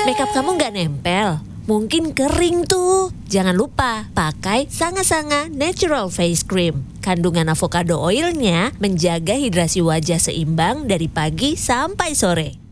Makeup kamu nggak nempel? Mungkin kering tuh. Jangan lupa pakai Sanga Sanga Natural Face Cream. Kandungan avocado oilnya menjaga hidrasi wajah seimbang dari pagi sampai sore.